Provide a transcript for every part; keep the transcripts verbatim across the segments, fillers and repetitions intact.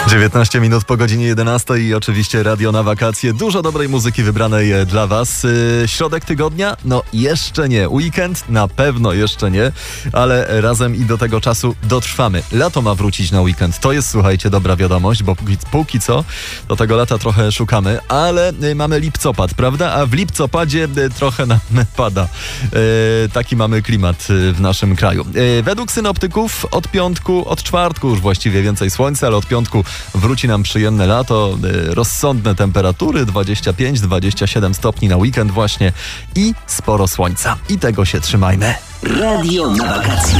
dziewiętnaście minut po godzinie jedenastej i oczywiście radio na wakacje. Dużo dobrej muzyki wybranej dla was. Yy, środek tygodnia? No jeszcze nie. Weekend? Na pewno jeszcze nie. Ale razem i do tego czasu dotrwamy. Lato ma wrócić na weekend. To jest, słuchajcie, dobra wiadomość, bo póki, póki co do tego lata trochę szukamy. Ale yy, mamy lipcopad, prawda? A w lipcopadzie yy, trochę nam pada. Yy, taki mamy klimat yy, w naszym kraju. Yy, według synoptyków od piątku, od czwartku już właściwie więcej słońca, ale od piątku wróci nam przyjemne lato, rozsądne temperatury, dwadzieścia pięć dwadzieścia siedem stopni na weekend właśnie i sporo słońca. I tego się trzymajmy. Radio na wakacje.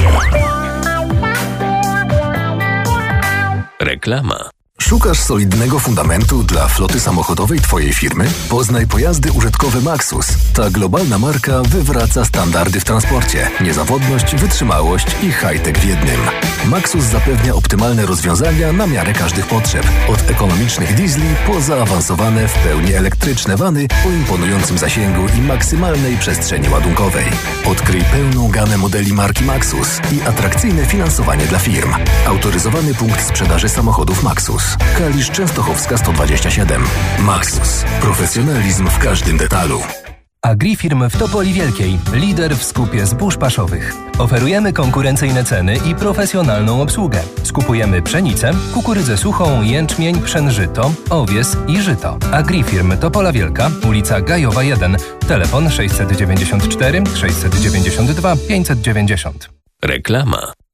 Reklama. Szukasz solidnego fundamentu dla floty samochodowej twojej firmy? Poznaj pojazdy użytkowe Maxus. Ta globalna marka wywraca standardy w transporcie. Niezawodność, wytrzymałość i high-tech w jednym. Maxus zapewnia optymalne rozwiązania na miarę każdych potrzeb. Od ekonomicznych diesli po zaawansowane w pełni elektryczne wany o imponującym zasięgu i maksymalnej przestrzeni ładunkowej. Odkryj pełną gamę modeli marki Maxus i atrakcyjne finansowanie dla firm. Autoryzowany punkt sprzedaży samochodów Maxus. Kalisz Częstochowska sto dwadzieścia siedem. Maxus. Profesjonalizm w każdym detalu. Agrifirm w Topoli Wielkiej. Lider w skupie zbóż paszowych. Oferujemy konkurencyjne ceny i profesjonalną obsługę. Skupujemy pszenicę, kukurydzę suchą, jęczmień, pszenżyto, owies i żyto. Agrifirm Topola Wielka, ulica Gajowa jeden. Telefon sześćset dziewięćdziesiąt cztery sześćset dziewięćdziesiąt dwa pięćset dziewięćdziesiąt. Reklama.